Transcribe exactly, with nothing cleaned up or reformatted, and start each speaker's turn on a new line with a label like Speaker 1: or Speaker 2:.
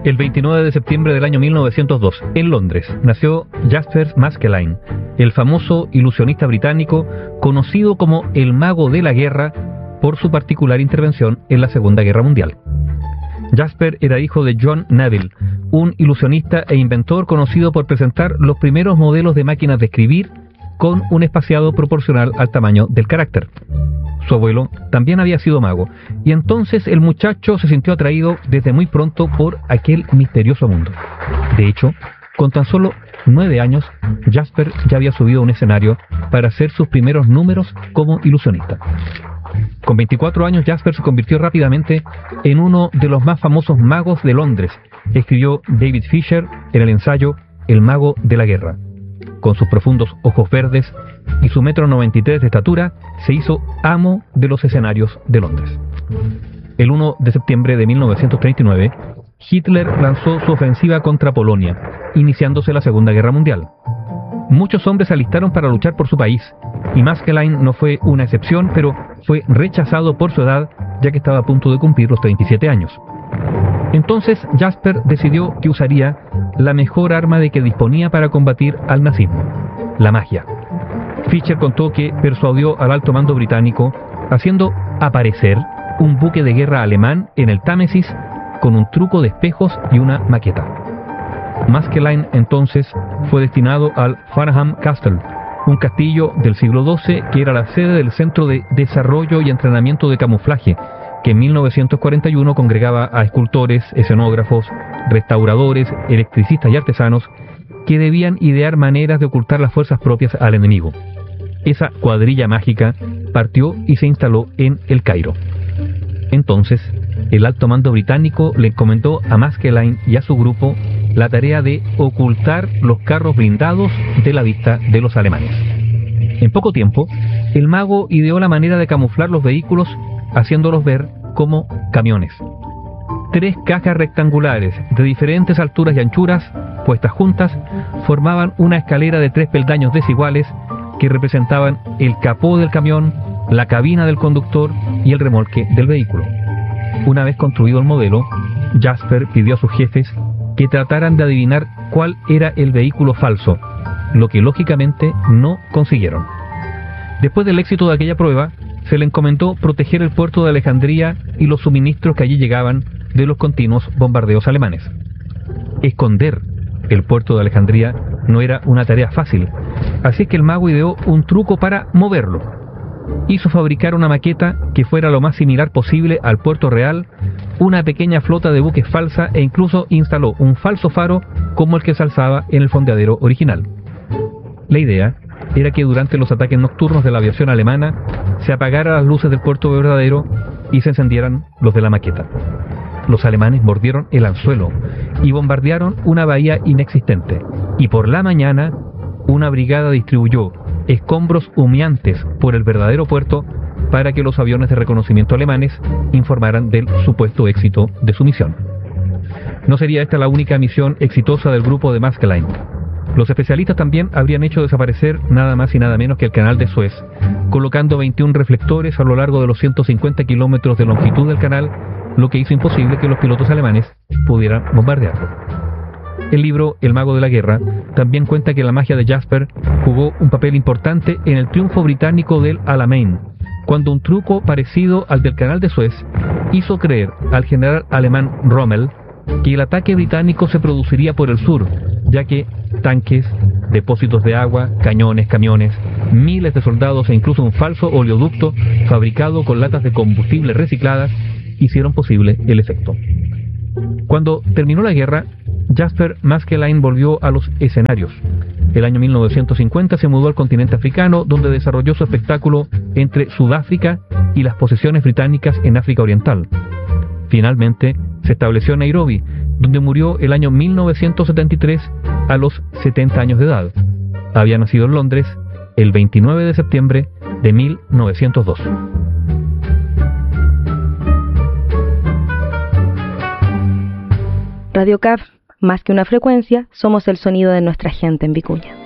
Speaker 1: El veintinueve de septiembre del año mil novecientos dos, en Londres, nació Jasper Maskelyne, el famoso ilusionista británico conocido como el Mago de la Guerra por su particular intervención en la Segunda Guerra Mundial. Jasper era hijo de John Neville, un ilusionista e inventor conocido por presentar los primeros modelos de máquinas de escribir con un espaciado proporcional al tamaño del carácter. Su abuelo también había sido mago, y entonces el muchacho se sintió atraído desde muy pronto por aquel misterioso mundo. De hecho, con tan solo nueve años, Jasper ya había subido a un escenario para hacer sus primeros números como ilusionista. Con veinticuatro años, Jasper se convirtió rápidamente en uno de los más famosos magos de Londres, escribió David Fisher en el ensayo El Mago de la Guerra. Con sus profundos ojos verdes y su metro noventa y tres de estatura, se hizo amo de los escenarios de Londres. El primero de septiembre de mil novecientos treinta y nueve, Hitler lanzó su ofensiva contra Polonia, iniciándose la Segunda Guerra Mundial. Muchos hombres se alistaron para luchar por su país, y Maskelyne no fue una excepción, pero fue rechazado por su edad, ya que estaba a punto de cumplir los treinta y siete años. Entonces Jasper decidió que usaría la mejor arma de que disponía para combatir al nazismo: la magia. Fisher contó que persuadió al alto mando británico haciendo aparecer un buque de guerra alemán en el Támesis con un truco de espejos y una maqueta. Maskelyne entonces fue destinado al Farnham Castle, un castillo del siglo doce que era la sede del Centro de Desarrollo y Entrenamiento de Camuflaje, que en mil novecientos cuarenta y uno congregaba a escultores, escenógrafos, restauradores, electricistas y artesanos que debían idear maneras de ocultar las fuerzas propias al enemigo. Esa cuadrilla mágica partió y se instaló en El Cairo. Entonces, el alto mando británico le encomendó a Maskelyne y a su grupo la tarea de ocultar los carros blindados de la vista de los alemanes. En poco tiempo, el mago ideó la manera de camuflar los vehículos haciéndolos ver como camiones. Tres cajas rectangulares de diferentes alturas y anchuras, puestas juntas, formaban una escalera de tres peldaños desiguales que representaban el capó del camión, la cabina del conductor y el remolque del vehículo. Una vez construido el modelo, Jasper pidió a sus jefes que trataran de adivinar cuál era el vehículo falso, lo que lógicamente no consiguieron. Después del éxito de aquella prueba, se le encomendó proteger el puerto de Alejandría y los suministros que allí llegaban de los continuos bombardeos alemanes. Esconder el puerto de Alejandría no era una tarea fácil, así que el mago ideó un truco para moverlo. Hizo fabricar una maqueta que fuera lo más similar posible al puerto real, una pequeña flota de buques falsa e incluso instaló un falso faro como el que se alzaba en el fondeadero original. La idea era que durante los ataques nocturnos de la aviación alemana se apagaran las luces del puerto verdadero y se encendieran los de la maqueta. Los alemanes mordieron el anzuelo y bombardearon una bahía inexistente, y por la mañana una brigada distribuyó escombros humeantes por el verdadero puerto para que los aviones de reconocimiento alemanes informaran del supuesto éxito de su misión. No sería esta la única misión exitosa del grupo de Maskelyne. Los especialistas también habrían hecho desaparecer nada más y nada menos que el canal de Suez, colocando veintiún reflectores a lo largo de los ciento cincuenta kilómetros de longitud del canal, lo que hizo imposible que los pilotos alemanes pudieran bombardearlo. El libro El Mago de la Guerra también cuenta que la magia de Jasper jugó un papel importante en el triunfo británico del Alamein, cuando un truco parecido al del canal de Suez hizo creer al general alemán Rommel que el ataque británico se produciría por el sur, ya que tanques, depósitos de agua, cañones, camiones, miles de soldados e incluso un falso oleoducto fabricado con latas de combustible recicladas hicieron posible el efecto. Cuando terminó la guerra, Jasper Maskelyne volvió a los escenarios. El año mil novecientos cincuenta se mudó al continente africano, donde desarrolló su espectáculo entre Sudáfrica y las posesiones británicas en África Oriental. Finalmente, se estableció en Nairobi, donde murió el año mil novecientos setenta y tres a los setenta años de edad. Había nacido en Londres el veintinueve de septiembre de mil novecientos dos.
Speaker 2: Radio C A F, más que una frecuencia, somos el sonido de nuestra gente en Vicuña.